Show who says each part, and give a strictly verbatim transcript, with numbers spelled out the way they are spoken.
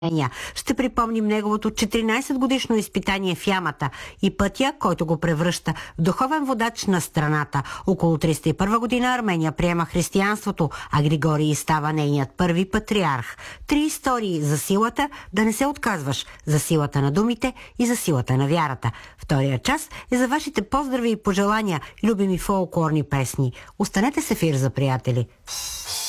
Speaker 1: Ще припомним неговото четиринайсет-годишно изпитание в ямата и пътя, който го превръща в духовен водач на страната. Около триста и първа година Армения приема християнството, а Григорий става нейният първи патриарх. Три истории за силата да не се отказваш, за силата на думите и за силата на вярата. Втория час е за вашите поздрави и пожелания, любими фолклорни песни. Останете с ефир, за приятели!